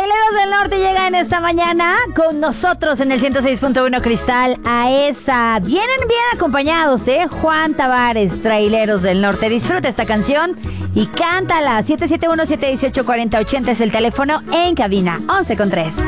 Traileros del Norte llegan esta mañana con nosotros en el 106.1 Cristal a esa. Vienen bien acompañados, Juan Tavares, Traileros del Norte. Disfruta esta canción y cántala. 771-718-4080 es el teléfono en cabina. 11:03.